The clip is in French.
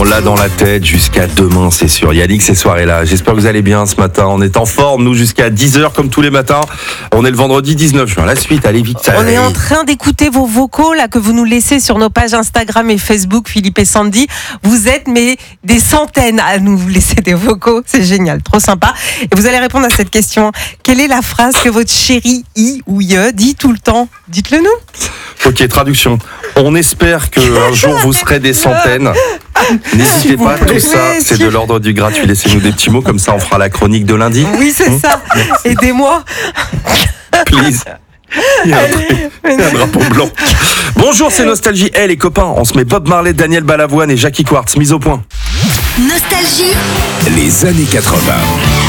l'a dans la tête jusqu'à demain, c'est sûr. Yannick, ces soirées-là. J'espère que vous allez bien ce matin. On est en forme, nous, jusqu'à 10h comme tous les matins. On est le vendredi 19 juin. La suite, allez vite. On est en train d'écouter vos vocaux là que vous nous laissez sur nos pages Instagram et Facebook, Philippe et Sandy. Vous êtes des centaines à nous laisser des vocaux. C'est génial, trop sympa. Et vous allez répondre à cette question. Quelle est la phrase que votre chéri I ou Ye dit tout le temps? Dites-le nous. Ok, traduction. On espère qu'un jour vous serez des centaines. N'hésitez pas, tout ça, c'est de l'ordre du gratuit. Laissez-nous des petits mots, comme ça on fera la chronique de lundi. Oui, c'est ça. Aidez-moi. Please. Il y a un drapeau blanc. Bonjour, c'est Nostalgie. Les copains, on se met Bob Marley, Daniel Balavoine et Jackie Quartz. Mise au point. Nostalgie. Les années 80.